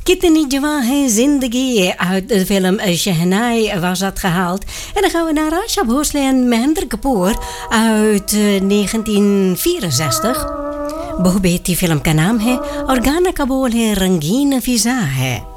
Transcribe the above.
Kitni Jawaan है जिंदगी uit de film Shehnai was dat gehaald. En dan gaan we naar Asha Bhosle en Mahendra Kapoor uit 1964. बहुबेती फिल्म का नाम है और गाना का बोल है रंगीन फिजा है.